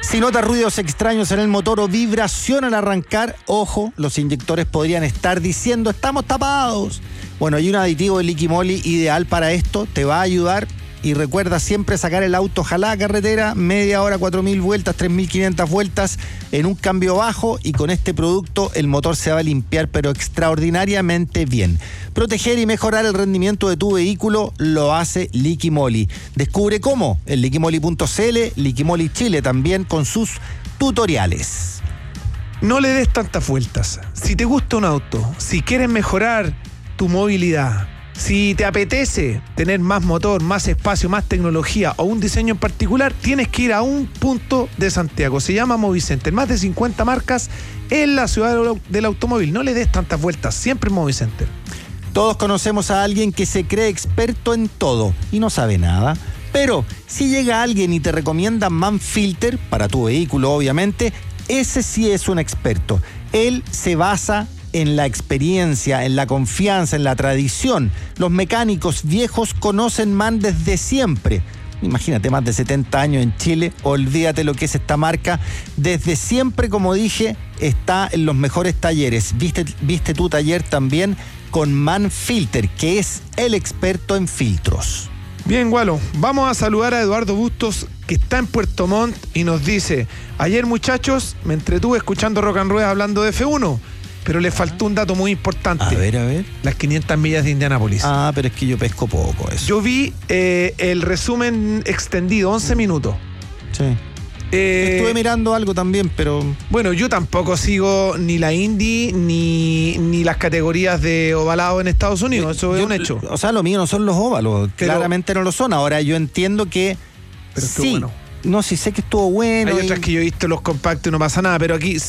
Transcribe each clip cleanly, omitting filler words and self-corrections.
Si notas ruidos extraños en el motor o vibración al arrancar, ojo, los inyectores podrían estar diciendo estamos tapados. Bueno, hay un aditivo de Liqui Moly ideal para esto, te va a ayudar. Y recuerda siempre sacar el auto, ojalá a carretera, media hora, 4.000 vueltas, 3.500 vueltas en un cambio bajo, y con este producto el motor se va a limpiar pero extraordinariamente bien. Proteger y mejorar el rendimiento de tu vehículo lo hace Liqui Moly. Descubre cómo en liquimoly.cl, Liqui Moly Chile también con sus tutoriales. No le des tantas vueltas. Si te gusta un auto, si quieres mejorar tu movilidad, si te apetece tener más motor, más espacio, más tecnología o un diseño en particular, tienes que ir a un punto de Santiago. Se llama Movicenter. Más de 50 marcas en la ciudad del automóvil. No le des tantas vueltas, siempre en Movicenter. Todos conocemos a alguien que se cree experto en todo y no sabe nada. Pero si llega alguien y te recomienda Manfilter, para tu vehículo obviamente, ese sí es un experto. Él se basa en la experiencia, en la confianza, en la tradición. Los mecánicos viejos conocen MAN desde siempre. Imagínate, más de 70 años en Chile, olvídate lo que es esta marca. Desde siempre, como dije, está en los mejores talleres. Viste tu taller también con Manfilter, que es el experto en filtros. Bien, Gualo, vamos a saludar a Eduardo Bustos, que está en Puerto Montt y nos dice: ayer, muchachos, me entretuve escuchando Rock and Rueda hablando de F1, pero le faltó un dato muy importante. A ver. Las 500 millas de Indianápolis. Ah, pero es que yo pesco poco eso. Yo vi el resumen extendido, 11 minutos. Sí. Estuve mirando algo también, pero... Bueno, yo tampoco sigo ni la Indy ni las categorías de ovalado en Estados Unidos. Eso es un hecho. O sea, lo mío no son los óvalos. Pero, claramente no lo son. Ahora, yo entiendo que... Pero sí. bueno. No, sí sé que estuvo bueno. Hay otras que yo he visto los compactos y no pasa nada, pero aquí...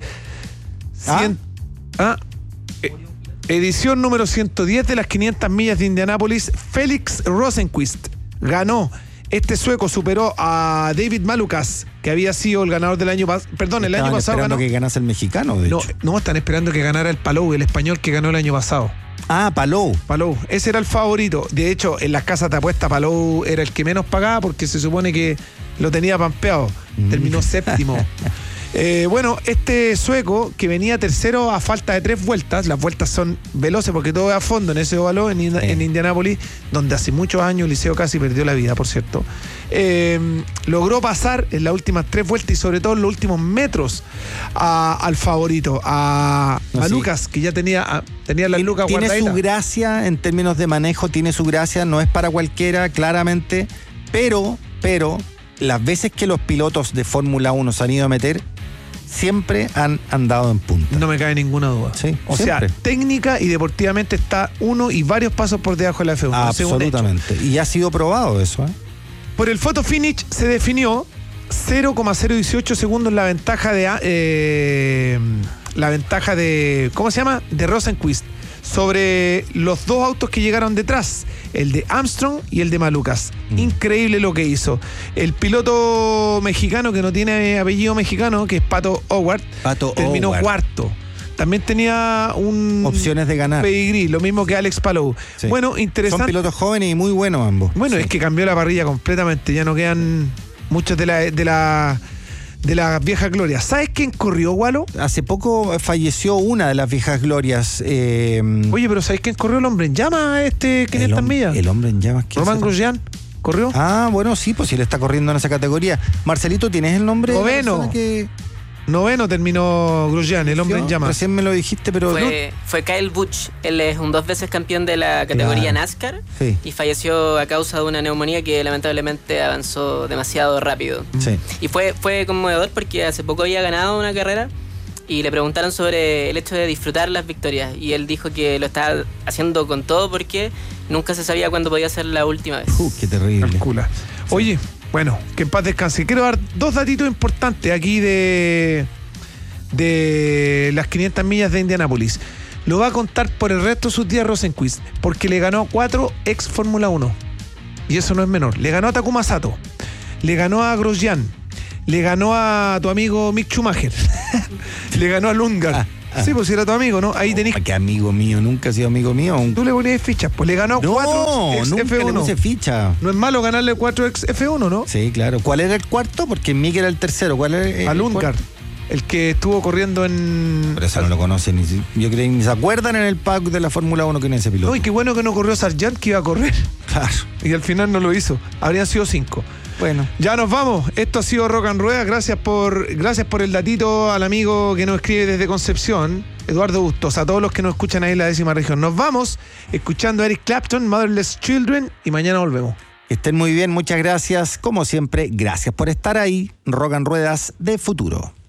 Edición número 110 de las 500 millas de Indianápolis. Félix Rosenqvist ganó. Este sueco superó a David Malukas, que había sido el ganador del año pasado. Perdón, el año pasado ganó. Que ganase el mexicano, de hecho. No, están esperando que ganara el Palou, el español que ganó el año pasado. Ah, Palou. Ese era el favorito. De hecho, en las casas de apuesta Palou era el que menos pagaba porque se supone que lo tenía pampeado. Terminó séptimo. Bueno, este sueco que venía tercero a falta de 3 vueltas, las vueltas son veloces porque todo es a fondo en ese óvalo en Indianápolis, donde hace muchos años Liceo casi perdió la vida, por cierto. Logró pasar en las últimas 3 vueltas y sobre todo en los últimos metros al favorito, a Lucas, que ya tenía la Lucas guardadita. Tiene su gracia en términos de manejo, no es para cualquiera, claramente, pero las veces que los pilotos de Fórmula 1 se han ido a meter, siempre han andado en punta. No me cabe ninguna duda. Sí, o siempre. sea, técnica y deportivamente está uno y varios pasos por debajo de la F1. Absolutamente. Y ha sido probado eso. Por el photo finish se definió 0,018 segundos la ventaja de ¿cómo se llama? De Rosenqvist sobre los dos autos que llegaron detrás, el de Armstrong y el de Malukas. Increíble lo que hizo. El piloto mexicano, que no tiene apellido mexicano, que es Pato Howard, terminó cuarto. También tenía opciones de ganar. Pedigrí, lo mismo que Alex Palou. Sí. Bueno, interesante. Son pilotos jóvenes y muy buenos ambos. Bueno, sí. Es que cambió la parrilla completamente. Ya no quedan muchos de las viejas glorias. ¿Sabes quién corrió, Gualo? Hace poco falleció una de las viejas glorias. Oye, pero ¿sabes quién corrió? El hombre en llamas, 500 millas. El hombre en llamas. Román Grosjean corrió. Ah, bueno, sí, pues si él está corriendo en esa categoría. Marcelito, ¿tienes el nombre? Noveno terminó Grosjean, el hombre en llamas. Recién me lo dijiste, pero... Fue Kyle Busch. Él es un 2 veces campeón de la categoría NASCAR. Sí. Y falleció a causa de una neumonía que lamentablemente avanzó demasiado rápido. Sí. Y fue conmovedor porque hace poco había ganado una carrera y le preguntaron sobre el hecho de disfrutar las victorias. Y él dijo que lo estaba haciendo con todo porque nunca se sabía cuándo podía ser la última vez. Qué terrible. Calcula. Oye, bueno, que en paz descanse. Quiero dar 2 datitos importantes aquí de las 500 millas de Indianápolis. Lo va a contar por el resto de sus días Rosenqvist, porque le ganó a 4 ex Fórmula 1. Y eso no es menor. Le ganó a Takuma Sato, le ganó a Grosjean, le ganó a tu amigo Mick Schumacher, le ganó a Lundgaard. Sí, pues si era tu amigo, ¿no? Ahí tenés. Que amigo mío, nunca ha sido amigo mío. Tú le ponías fichas, pues le ganó 4 ex nunca F1. le puse ficha. No es malo ganarle 4 ex F1, ¿no? Sí, claro. ¿Cuál era el cuarto? Porque Mick era el tercero. ¿Cuál era el A Lundgaard, el que estuvo corriendo en... Pero eso no lo conocen. Yo creo que ni se acuerdan en el pack de la Fórmula 1 que en ese piloto. No, y qué bueno que no corrió Sargent, que iba a correr. Claro. Y al final no lo hizo. Habrían sido 5. Bueno. Ya nos vamos. Esto ha sido Rock and Rueda. Gracias por el datito al amigo que nos escribe desde Concepción, Eduardo Bustos. A todos los que nos escuchan ahí en la 10ª región. Nos vamos escuchando a Eric Clapton, Motherless Children, y mañana volvemos. Que estén muy bien, muchas gracias. Como siempre, gracias por estar ahí. Rock and Ruedas de futuro.